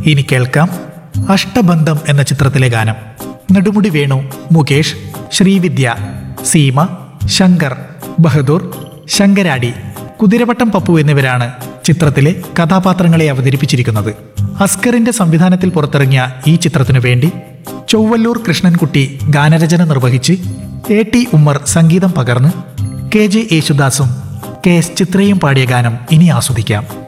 ഇനി കേൾക്കാം അഷ്ടബന്ധം എന്ന ചിത്രത്തിലെ ഗാനം. നെടുമുടി വേണു, മുകേഷ്, ശ്രീവിദ്യ, സീമ, ശങ്കർ, ബഹദൂർ, ശങ്കരാടി, കുതിരവട്ടം പപ്പു എന്നിവരാണ് ചിത്രത്തിലെ കഥാപാത്രങ്ങളെ അവതരിപ്പിച്ചിരിക്കുന്നത്. അസ്കറിന്റെ സംവിധാനത്തിൽ പുറത്തിറങ്ങിയ ഈ ചിത്രത്തിനു വേണ്ടി ചൊവ്വല്ലൂർ കൃഷ്ണൻകുട്ടി ഗാനരചന നിർവഹിച്ച് AT ഉമ്മർ സംഗീതം പകർന്ന് KJ യേശുദാസും KS ചിത്രയും പാടിയ ഗാനം ഇനി ആസ്വദിക്കാം.